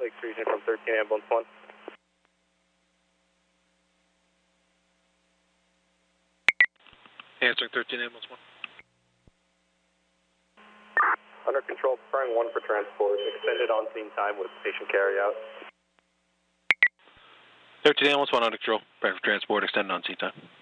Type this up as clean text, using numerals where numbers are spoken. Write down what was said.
Lakes Region from 13 Ambulance 1. Answering 13 Ambulance 1. Under control, preparing 1 for transport. Extended on-scene time with patient carry-out. 13 Ambulance 1 under control. Preparing for transport. Extended on-scene time.